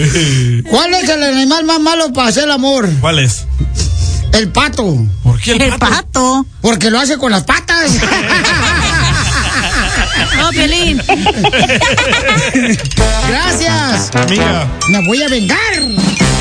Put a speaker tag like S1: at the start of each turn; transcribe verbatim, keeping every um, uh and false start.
S1: ¿Cuál es el animal más malo para hacer el amor?
S2: ¿Cuál es?
S1: El pato.
S2: ¿Por qué el,
S3: El
S2: pato?
S3: pato.
S1: Porque lo hace con las patas.
S3: No, Piolín.
S1: Gracias.
S2: Amiga.
S1: Me voy a vengar.